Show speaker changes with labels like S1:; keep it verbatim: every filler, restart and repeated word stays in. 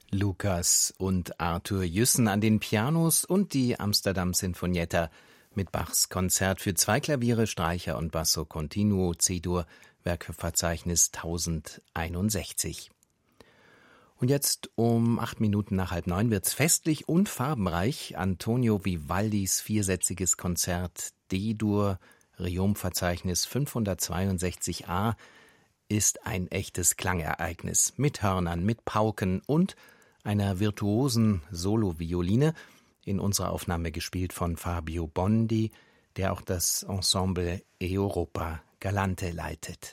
S1: Lukas und Arthur Jüssen an den Pianos und die Amsterdam Sinfonietta mit Bachs Konzert für zwei Klaviere, Streicher und Basso Continuo C-Dur, Werkeverzeichnis tausendeinundsechzig. Und jetzt um acht Minuten nach halb neun wird's festlich und farbenreich. Antonio Vivaldis viersätziges Konzert D-Dur, Reom-Verzeichnis fünfhundertzweiundsechzig a, ist ein echtes Klangereignis mit Hörnern, mit Pauken und einer virtuosen Solovioline, in unserer Aufnahme gespielt von Fabio Bondi, der auch das Ensemble Europa Galante leitet.